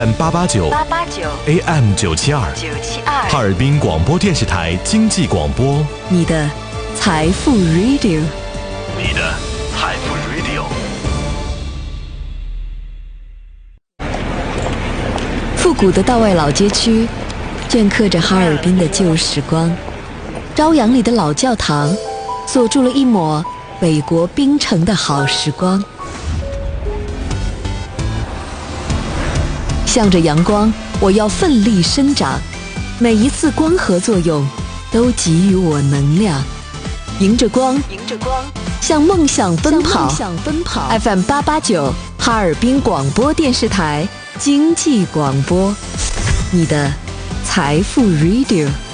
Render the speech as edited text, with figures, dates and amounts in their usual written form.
889 AM 972哈尔滨广播电视台经济广播， 你的财富 Radio， 你的财富 Radio。 复古的道外老街区镌刻着哈尔滨的旧时光，朝阳里的老教堂锁住了一抹北国冰城的好时光。向着阳光，我要奋力生长，每一次光合作用都给予我能量，迎着光向梦想奔跑。FM 889哈尔滨广播电视台经济广播，你的财富 Radio。